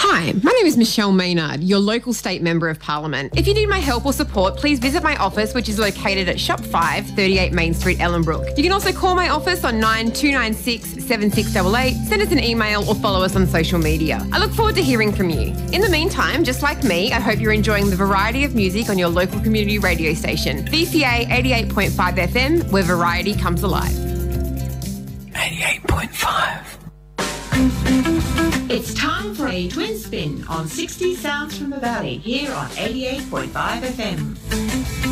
Hi, my name is Michelle Maynard, your local state member of Parliament. If you need my help or support, please visit my office, which is located at Shop 5, 38 Main Street, Ellenbrook. You can also call my office on 9296 7688, send us an email or follow us on social media. I look forward to hearing from you. In the meantime, just like me, I hope you're enjoying the variety of music on your local community radio station, VCA 88.5 FM, where variety comes alive. 88.5. It's time for a twin spin on 60 Sounds from the Valley here on 88.5 FM.